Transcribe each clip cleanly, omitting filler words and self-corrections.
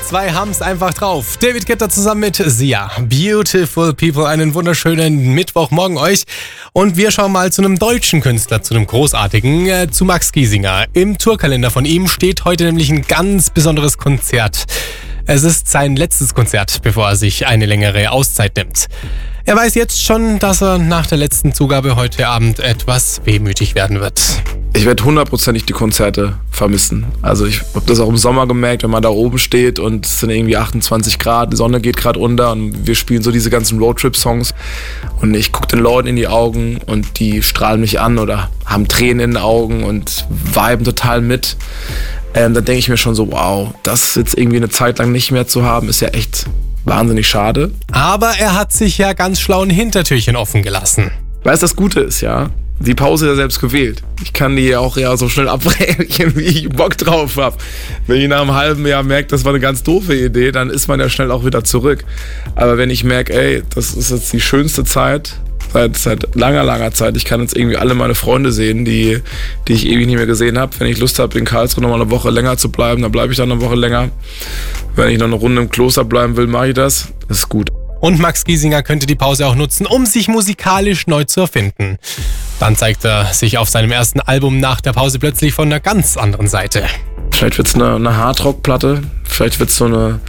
zwei haben's einfach drauf. David Guetta zusammen mit Sia. Beautiful People, einen wunderschönen Mittwochmorgen euch. Und wir schauen mal zu einem deutschen Künstler, zu einem großartigen, zu Max Giesinger. Im Tourkalender von ihm steht heute nämlich ein ganz besonderes Konzert. Es ist sein letztes Konzert, bevor er sich eine längere Auszeit nimmt. Er weiß jetzt schon, dass er nach der letzten Zugabe heute Abend etwas wehmütig werden wird. Ich werde hundertprozentig die Konzerte vermissen. Also ich habe das auch im Sommer gemerkt, wenn man da oben steht und es sind irgendwie 28 Grad, die Sonne geht gerade unter und wir spielen so diese ganzen Roadtrip-Songs und ich gucke den Leuten in die Augen und die strahlen mich an oder haben Tränen in den Augen und viben total mit. Dann denke ich mir schon so, wow, das jetzt irgendwie eine Zeit lang nicht mehr zu haben, ist ja echt wahnsinnig schade. Aber er hat sich ja ganz schlau ein Hintertürchen offen gelassen. Weißt du, das Gute ist ja, die Pause ja selbst gewählt. Ich kann die ja auch so schnell abbrechen, wie ich Bock drauf habe. Wenn ich nach einem halben Jahr merke, das war eine ganz doofe Idee, dann ist man ja schnell auch wieder zurück. Aber wenn ich merke, ey, das ist jetzt die schönste Zeit, seit langer Zeit. Ich kann jetzt irgendwie alle meine Freunde sehen, die ich ewig nicht mehr gesehen habe. Wenn ich Lust habe, in Karlsruhe noch mal eine Woche länger zu bleiben, dann bleibe ich dann eine Woche länger. Wenn ich noch eine Runde im Kloster bleiben will, mache ich das. Das ist gut. Und Max Giesinger könnte die Pause auch nutzen, um sich musikalisch neu zu erfinden. Dann zeigt er sich auf seinem ersten Album nach der Pause plötzlich von einer ganz anderen Seite. Vielleicht wird es eine Hardrock-Platte, vielleicht wird es so eine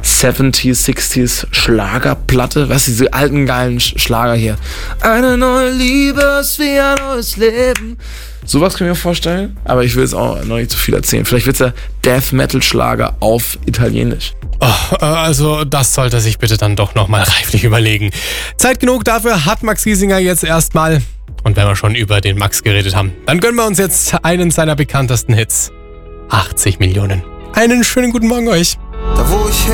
70s, 60s Schlagerplatte. Weißt du, diese alten geilen Schlager hier. Eine neue Liebe ist wie ein neues Leben. Sowas kann ich mir vorstellen, aber ich will jetzt auch noch nicht zu viel erzählen. Vielleicht wird es der Death-Metal-Schlager auf Italienisch. Oh, also das sollte er sich bitte dann doch nochmal reiflich überlegen. Zeit genug dafür hat Max Giesinger jetzt erstmal. Und wenn wir schon über den Max geredet haben, dann gönnen wir uns jetzt einen seiner bekanntesten Hits. 80 Millionen. Einen schönen guten Morgen euch. Da wo ich